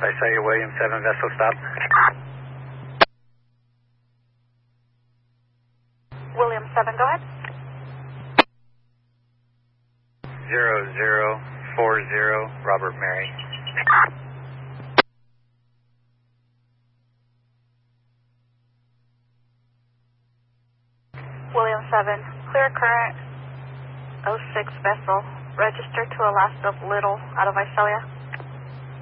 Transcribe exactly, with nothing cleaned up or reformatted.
Visalia William seven vessel stop. William seven, go ahead. Zero zero four zero Robert Mary. William seven, clear current oh six vessel, register to Alaska Little out of Visalia.